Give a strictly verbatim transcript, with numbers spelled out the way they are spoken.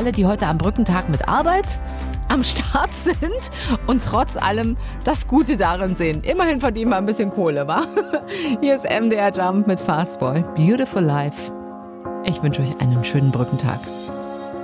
alle, die heute am Brückentag mit Arbeit am Start sind und trotz allem das Gute darin sehen. Immerhin verdienen wir ein bisschen Kohle, wa? Hier ist M D R Jump mit Fastboy. Beautiful Life. Ich wünsche euch einen schönen Brückentag.